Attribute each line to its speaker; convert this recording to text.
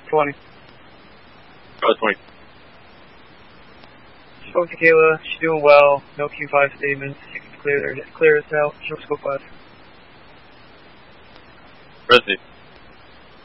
Speaker 1: 20.
Speaker 2: Bravo 20.
Speaker 1: Spoke to Kayla. She's doing well. No Q5 statements. You can clear us out. Show scope 5.
Speaker 2: Resi.